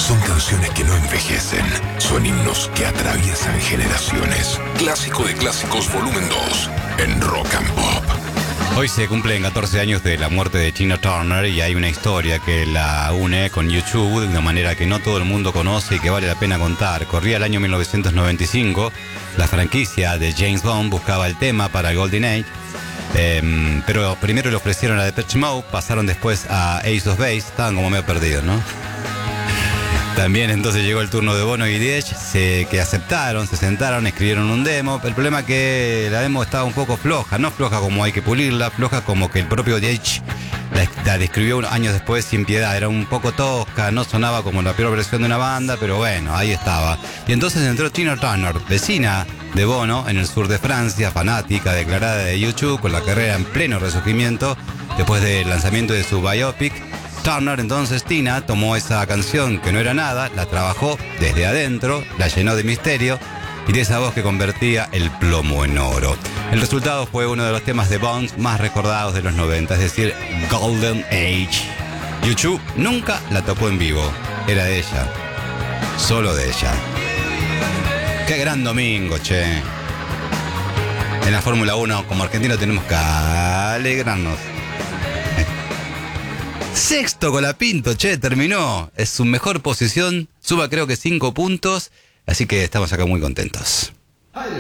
Son canciones que no envejecen, son himnos que atraviesan generaciones. Clásico de Clásicos Volumen 2 en Rock and Pop. Hoy se cumplen 14 años de la muerte de Tina Turner y hay una historia que la une con YouTube de una manera que no todo el mundo conoce y que vale la pena contar. Corría el año 1995, la franquicia de James Bond buscaba el tema para Golden Age, pero primero le ofrecieron a Depeche Mode, pasaron después a Ace of Base, estaban como medio perdidos, ¿no? También entonces llegó el turno de Bono y The Edge, que aceptaron, se sentaron, escribieron un demo. El problema es que la demo estaba un poco floja, no floja como hay que pulirla, floja como que el propio The Edge la describió unos años después sin piedad. Era un poco tosca, no sonaba como la peor versión de una banda, pero bueno, ahí estaba. Y entonces entró Tina Turner, vecina de Bono, en el sur de Francia, fanática declarada de YouTube, con la carrera en pleno resurgimiento, después del lanzamiento de su biopic. Turner, entonces Tina, tomó esa canción que no era nada, la trabajó desde adentro, la llenó de misterio y de esa voz que convertía el plomo en oro. El resultado fue uno de los temas de Bond más recordados de los 90, es decir, Golden Age. YouTube nunca la tocó en vivo, era de ella, solo de ella. Qué gran domingo, che. En la Fórmula 1, como argentino, tenemos que alegrarnos. Sexto Colapinto, che, terminó. Es su mejor posición. Suba creo que 5 puntos. Así que estamos acá muy contentos.